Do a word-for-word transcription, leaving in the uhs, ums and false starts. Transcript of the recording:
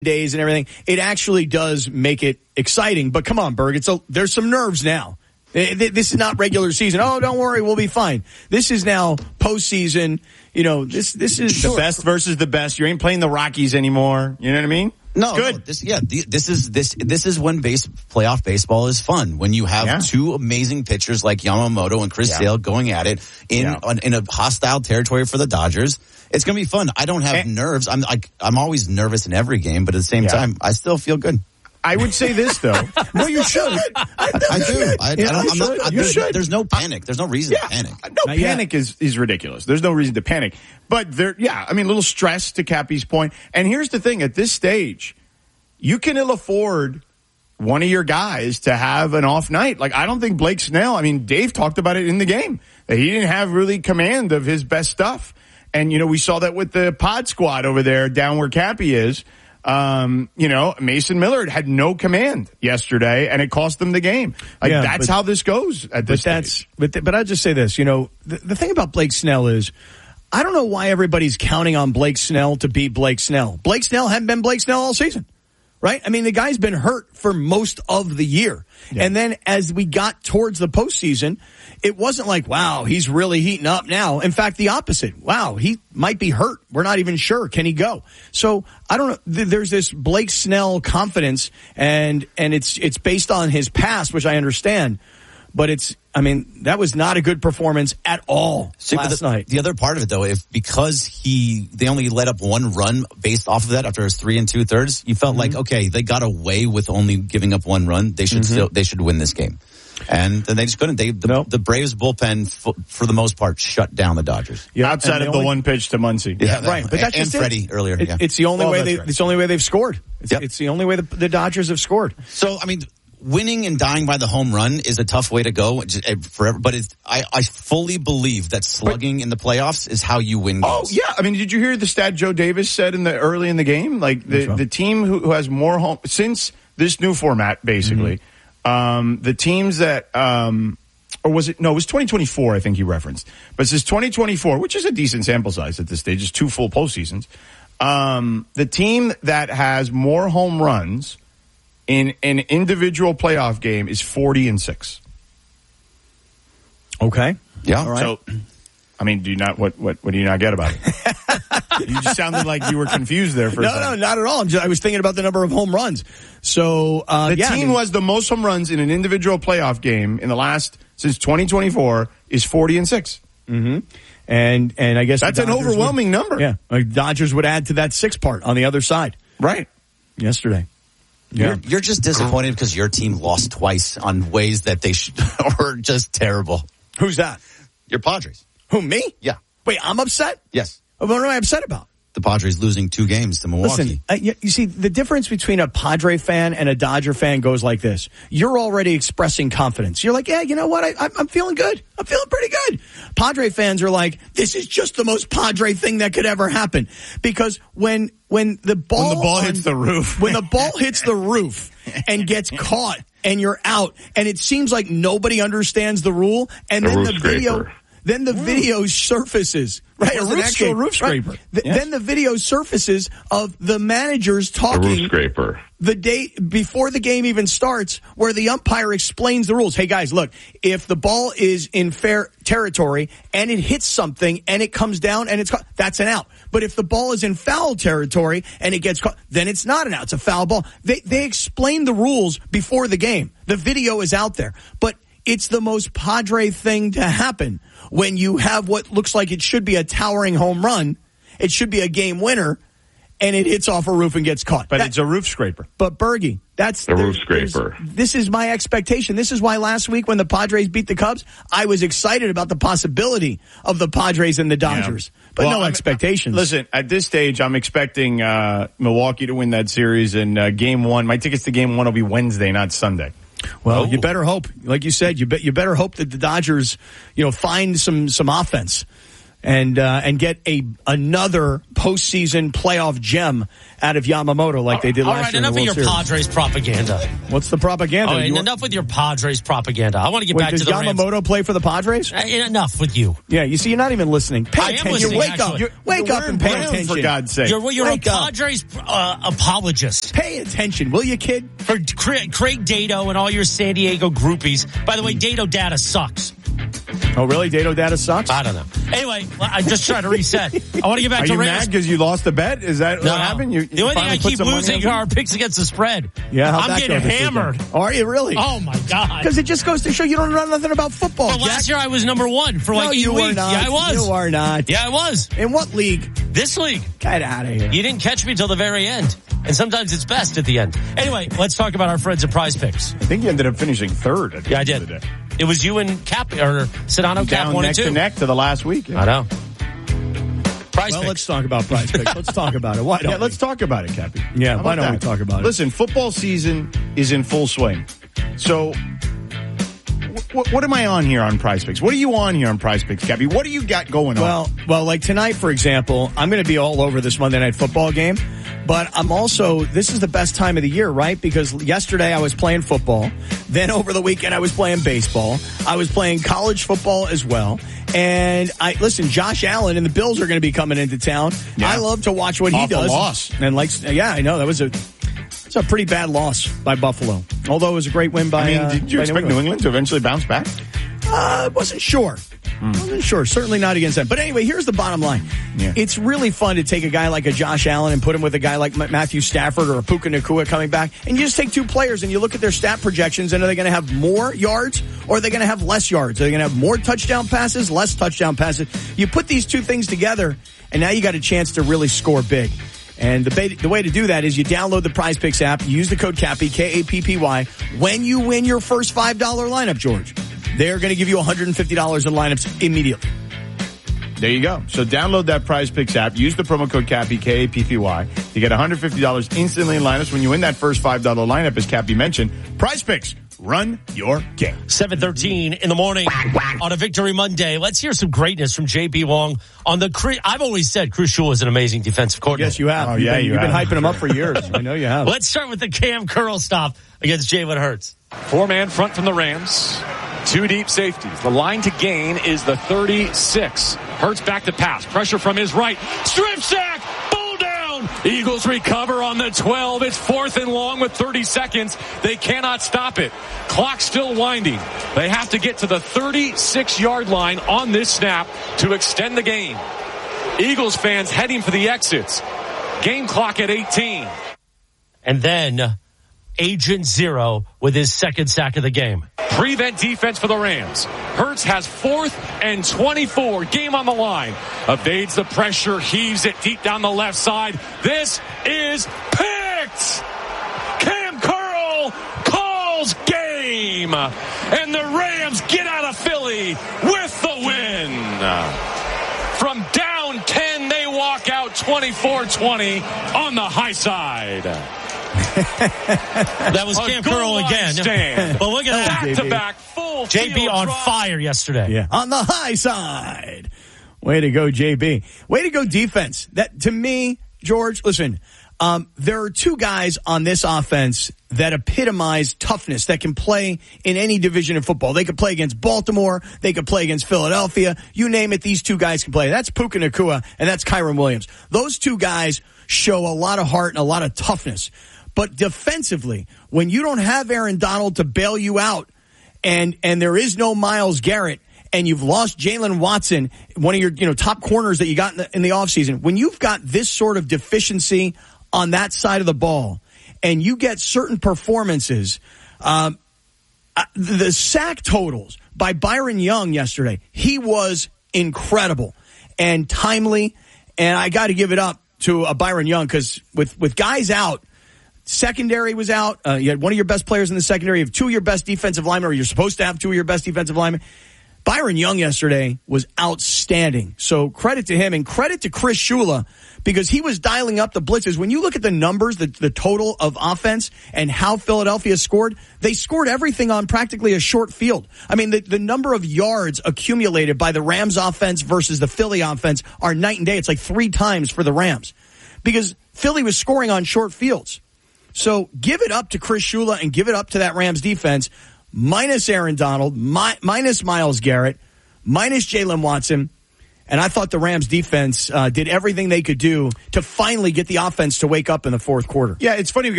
days and everything, it actually does make it exciting. But come on, Berg, it's a, there's some nerves now. This is not regular season. Oh, don't worry, we'll be fine. This is now postseason. You know, this this is the best versus the best. You ain't playing the Rockies anymore. You know what I mean? No, good. No, this, yeah, this is this this is when base playoff baseball is fun. When you have yeah. two amazing pitchers like Yamamoto and Chris yeah. Sale going at it in yeah. on, in a hostile territory for the Dodgers. It's going to be fun. I don't have and, nerves. I'm like I'm always nervous in every game, but at the same yeah. time, I still feel good. I would say this though. No, you should. I, I do. I, yeah, I don't, I'm should. not, I, you there's, should. There's no panic. There's no reason yeah, to panic. No, not panic is, is ridiculous. There's no reason to panic. But there, yeah, I mean, a little stress to Cappy's point. And here's the thing: at this stage, you can ill afford one of your guys to have an off night. Like I don't think Blake Snell. I mean, Dave talked about it in the game that he didn't have really command of his best stuff. And you know, we saw that with the pod squad over there down where Cappy is. Um, you know, Mason Millard had no command yesterday, and it cost them the game. Like yeah, that's but, how this goes at this but that's, stage. But th- but I'll just say this. You know, the, the thing about Blake Snell is, I don't know why everybody's counting on Blake Snell to beat Blake Snell. Blake Snell hadn't been Blake Snell all season, right? I mean, the guy's been hurt for most of the year, yeah. and then as we got towards the postseason, it wasn't like, wow, he's really heating up now. In fact, the opposite. Wow, he might be hurt. We're not even sure. Can he go? So I don't know. There's this Blake Snell confidence, and and it's it's based on his past, which I understand. But it's, I mean, that was not a good performance at all See, last the, night. The other part of it, though, if because he they only let up one run based off of that after his three and two thirds, you felt mm-hmm. like okay, they got away with only giving up one run. They should mm-hmm. still they should win this game. And they just couldn't. They the, nope. the Braves bullpen, f- for the most part, shut down the Dodgers. Yeah, outside of the only, one pitch to Muncy. Yeah, yeah right. But that's and just Freddie it. earlier. It, yeah. It's the only well, way they. Right. It's the only way they've scored. It's, yep. it's the only way the, the Dodgers have scored. So I mean, winning and dying by the home run is a tough way to go forever. But it's, I I fully believe that slugging but, in the playoffs is how you win games. Oh yeah, I mean, did you hear the stat Joe Davis said in the early in the game? Like the the team who, who has more home since this new format, basically. Mm-hmm. Um, the teams that, um, or was it, no, it was twenty twenty-four, I think he referenced. But it says twenty twenty-four, which is a decent sample size at this stage, it's two full postseasons. Um, the team that has more home runs in an individual playoff game is forty and six. Okay. Yeah. All right. So, I mean, do you not, what, what, what do you not get about it? You just sounded like you were confused there for no, a second. No, not at all. Just, I was thinking about the number of home runs. So, uh, the yeah, team I mean, who has the most home runs in an individual playoff game in the last, since twenty twenty-four is forty and six. Mm-hmm. And, and I guess that's an overwhelming would, number. Yeah. Like Dodgers would add to that six part on the other side. Right. Yesterday. Yeah. You're, you're just disappointed because your team lost twice on ways that they should, were just terrible. Who's that? Your Padres. Who, me? Yeah. Wait, I'm upset? Yes. What am I upset about? The Padres losing two games to Milwaukee. Listen, uh, you, you see, the difference between a Padre fan and a Dodger fan goes like this. You're already expressing confidence. You're like, yeah, you know what? I, I'm feeling good. I'm feeling pretty good. Padre fans are like, this is just the most Padre thing that could ever happen. Because when when the ball, when the ball on, hits the roof. when the ball hits the roof and gets caught and you're out, and it seems like nobody understands the rule, and a then roof the scraper. video... Then the video surfaces, right? A roof, actual roof scraper. Right. Th- yes. Then the video surfaces of the managers talking. A roof scraper. The day before the game even starts, where the umpire explains the rules. Hey guys, look, if the ball is in fair territory and it hits something and it comes down and it's caught, that's an out. But if the ball is in foul territory and it gets caught, then it's not an out. It's a foul ball. They they explain the rules before the game. The video is out there, but it's the most Padre thing to happen. When you have what looks like it should be a towering home run, it should be a game winner, and it hits off a roof and gets caught. But that, it's a roof scraper. But Bergie, that's a roof scraper. This is my expectation. This is why last week when the Padres beat the Cubs, I was excited about the possibility of the Padres and the Dodgers. Yeah. But well, no I'm, expectations. Listen, at this stage, I'm expecting uh, Milwaukee to win that series, and uh, game one, my tickets to game one will be Wednesday, not Sunday. Well, oh. you better hope, like you said, you bet you better hope that the Dodgers, you know, find some some offense. and uh, and get a another postseason playoff gem out of Yamamoto like they did All last right, year. enough in the of World your Series. Padres propaganda. What's the propaganda? Oh, You enough want- with your Padres propaganda. I want to get Wait, back does to the Rams. Yamamoto play for the Padres? Uh, enough with you. Yeah, you see, you're not even listening. Pay I am attention. listening, Wake actually. up. You're- Wake you're up and pay wearing brown, attention. for God's sake. You're, you're a Wake up. Padres uh, apologist. Pay attention, will you, kid? For Craig, Craig Dado and all your San Diego groupies. By the way, Dado data sucks. Oh, really? Dado data sucks? I don't know. Anyway, I'm just trying to reset. I want to get back Are to you Rams. mad because you lost a bet? Is that No. what happened? You, the you only thing finally I put keep some money losing on are picks against the spread. Yeah, how'd I'm that getting go this hammered. weekend? Are you really? Oh, my God. Because it just goes to show you don't know nothing about football, Well, Jack. last year I was number one for like no, eight you weeks. are not. Yeah, I was. You are not. Yeah, I was. In what league? This league. Get out of here. You didn't catch me till the very end. And sometimes it's best at the end. Anyway, let's talk about our friends at Prize Picks. I think you ended up finishing third. At the Yeah, I end did. of the day. It was you and Cap, or Sedano Cap Down one neck and two. to neck to the last week. I know. Prize Well, Picks. let's talk about Prize Picks. Let's talk about it. Why don't Yeah, we? let's talk about it, Cappy. Yeah, How why about don't we that? talk about it? Listen, football season is in full swing. So, what, what am I on here on Prize Picks? What are you on here on Prize Picks, Cappy? What do you got going on? Well, well, like tonight, for example, I'm going to be all over this Monday Night Football game. But I'm also, this is the best time of the year, right? Because yesterday I was playing football. Then over the weekend I was playing baseball. I was playing college football as well. And I, listen, Josh Allen and the Bills are going to be coming into town. Yeah. I love to watch what he Awful does. loss. And like, yeah, I know that was a, it's a pretty bad loss by Buffalo. Although it was a great win by, I mean, uh, did you by expect New England to eventually bounce back? Uh, wasn't sure. Hmm. Wasn't sure. Certainly not against them. But anyway, here's the bottom line. Yeah. It's really fun to take a guy like a Josh Allen and put him with a guy like M- Matthew Stafford or a Puka Nacua coming back. And you just take two players and you look at their stat projections, and are they going to have more yards or are they going to have less yards? Are they going to have more touchdown passes, less touchdown passes? You put these two things together and now you got a chance to really score big. And the, ba- the way to do that is you download the Prize Picks app, you use the code Cappy, K A P P Y, when you win your first five dollar lineup, George. They're going to give you one hundred fifty dollars in lineups immediately. There you go. So download that Prize Picks app. Use the promo code Cappy, K A P P Y. You get one hundred fifty dollars instantly in lineups when you win that first five dollar lineup, as Cappy mentioned. Prize Picks. Run your game. seven thirteen in the morning on a Victory Monday. Let's hear some greatness from J B. Long on the Cre- I've always said Chris Shula is an amazing defensive coordinator. Yes, you have. Oh, You've yeah, been, you You've have. been hyping him up for years. I know you have. Let's start with the Cam Curl stop against Jalen Hurts. Four-man front from the Rams. Two deep safeties. The line to gain is the thirty-six. Hurts back to pass. Pressure from his right. Strip sack. Ball down. Eagles recover on the twelve. It's fourth and long with thirty seconds. They cannot stop it. Clock still winding. They have to get to the thirty-six yard line on this snap to extend the game. Eagles fans heading for the exits. Game clock at eighteen. And then Agent Zero with his second sack of the game. Prevent defense for the Rams. Hurts has fourth and twenty-four. Game on the line. Evades the pressure. Heaves it deep down the left side. This is picked. Cam Curl calls game. And the Rams get out of Philly with the win. From down ten, they walk out twenty-four twenty on the high side. That was Cam Curl again. Stand. But look at that. Back to back full J B field on drive. fire yesterday. Yeah. On the high side. Way to go, J B. Way to go, defense. That, to me, George, listen, um, there are two guys on this offense that epitomize toughness, that can play in any division of football. They could play against Baltimore. They could play against Philadelphia. You name it, these two guys can play. That's Puka Nacua and that's Kyron Williams. Those two guys show a lot of heart and a lot of toughness. But defensively, when you don't have Aaron Donald to bail you out and, and there is no Myles Garrett, and you've lost Jalen Watson, one of your, you know, top corners that you got in the, in the offseason, when you've got this sort of deficiency on that side of the ball, and you get certain performances, um, the sack totals by Byron Young yesterday, he was incredible and timely, and I got to give it up to uh, Byron Young, because with, with guys out, secondary was out. Uh, you had one of your best players in the secondary. You have two of your best defensive linemen, or you're supposed to have two of your best defensive linemen. Byron Young yesterday was outstanding. So credit to him and credit to Chris Shula because he was dialing up the blitzes. When you look at the numbers, the, the total of offense and how Philadelphia scored, they scored everything on practically a short field. I mean, the, the number of yards accumulated by the Rams offense versus the Philly offense are night and day. It's like three times for the Rams because Philly was scoring on short fields. So give it up to Chris Shula and give it up to that Rams defense. Minus Aaron Donald, mi- minus Myles Garrett, minus Jalen Watson. And I thought the Rams defense uh, did everything they could do to finally get the offense to wake up in the fourth quarter. Yeah, it's funny because